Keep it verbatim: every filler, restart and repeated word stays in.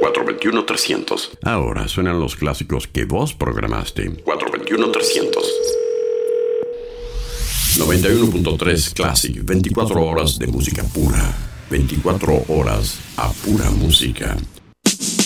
cuatro dos uno, trescientos. Ahora suenan los clásicos que vos programaste. cuatro dos uno, trescientos. noventa y uno punto tres Classic, veinticuatro horas de música pura. veinticuatro horas a pura música.